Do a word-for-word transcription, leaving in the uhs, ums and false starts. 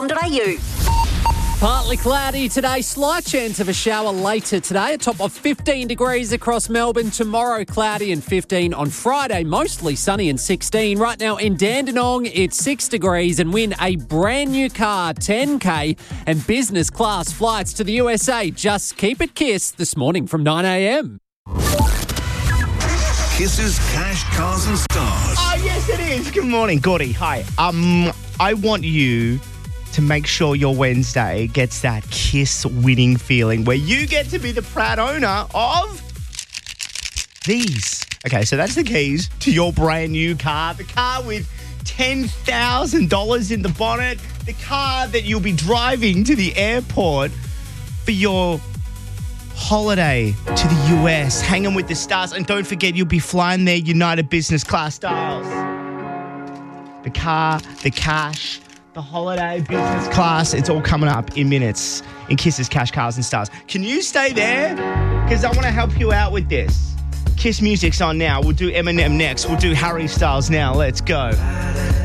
au. Partly cloudy today, slight chance of a shower later today. A top of fifteen degrees across Melbourne. Tomorrow, cloudy and fifteen. On Friday, mostly sunny and sixteen. Right now in Dandenong, it's six degrees, and win a brand new car, ten K, and business class flights to the U S A. Just keep it Kiss this morning from nine a.m. Kiss's Cash, Cars and Stars. Oh, yes, it is. Good morning, Gordy. Hi. Um, I want you to make sure your Wednesday gets that Kiss winning feeling where you get to be the proud owner of these. Okay, so that's the keys to your brand new car. The car with ten thousand dollars in the bonnet. The car that you'll be driving to the airport for your holiday to the U S, hanging with the stars. And don't forget, you'll be flying their United Business Class styles. The car, the cash, the holiday, business class, it's all coming up in minutes in Kiss's Cash, Cars and Stars. Can you stay there? Because I want to help you out with this. Kiss music's on now. We'll do Eminem next. We'll do Harry Styles now. Let's go.